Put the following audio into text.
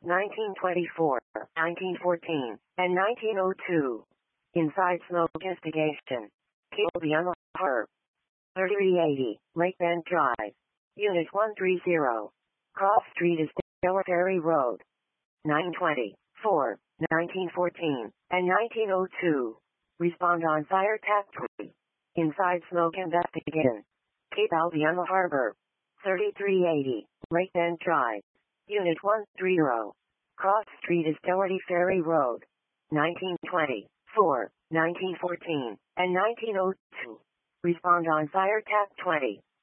1924, 1914, and 1902. Inside smoke investigation. Kilby on the Harbor. 3380, Lake Bend Drive. Unit 130. Cross Street is Delaware Ferry Road. 924, 1914, and 1902. Respond on fire tactically. Inside smoke investigation. Cape Albie on the Harbor. 3380, Lake Bend Drive. Unit 130. Cross Street is Doherty Ferry Road. 1924, 1914, and 1902. Respond on fire TAC 20.